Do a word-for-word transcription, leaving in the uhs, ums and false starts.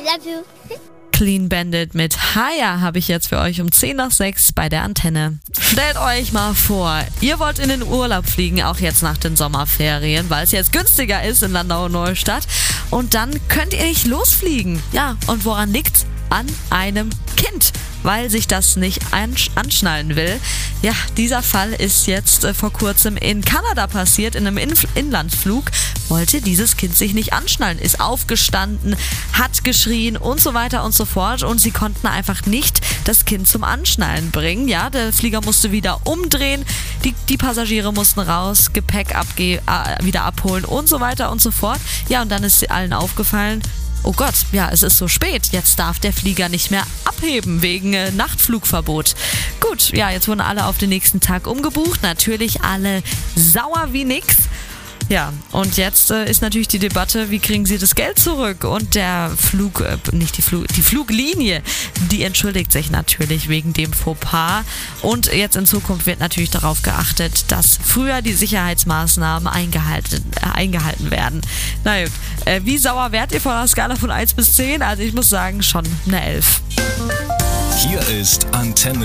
love you. Clean Bandit mit Haya habe ich jetzt für euch um zehn nach sechs bei der Antenne. Stellt euch mal vor, ihr wollt in den Urlaub fliegen, auch jetzt nach den Sommerferien, weil es jetzt günstiger ist in Landau-Neustadt. Und dann könnt ihr nicht losfliegen. Ja, und woran liegt's? An einem Kind, weil sich das nicht anschnallen will. Ja, dieser Fall ist jetzt äh, vor kurzem in Kanada passiert. In einem In- Inlandsflug wollte dieses Kind sich nicht anschnallen, ist aufgestanden, hat geschrien und so weiter und so fort. Und sie konnten einfach nicht das Kind zum Anschnallen bringen. Ja, der Flieger musste wieder umdrehen, die, die Passagiere mussten raus, Gepäck abge- äh, wieder abholen und so weiter und so fort. Ja, und dann ist allen aufgefallen, oh Gott, ja, es ist so spät. Jetzt darf der Flieger nicht mehr abheben wegen äh, Nachtflugverbot. Gut, ja, jetzt wurden alle auf den nächsten Tag umgebucht. Natürlich alle sauer wie nix. Ja, und jetzt äh, ist natürlich die Debatte, wie kriegen sie das Geld zurück? Und der Flug, äh, nicht die Flug, die Fluglinie, die entschuldigt sich natürlich wegen dem Fauxpas. Und jetzt in Zukunft wird natürlich darauf geachtet, dass früher die Sicherheitsmaßnahmen eingehalten, äh, eingehalten werden. Na gut, äh, wie sauer wärt ihr von einer Skala von eins bis zehn? Also ich muss sagen, schon eine elf. Hier ist Antenne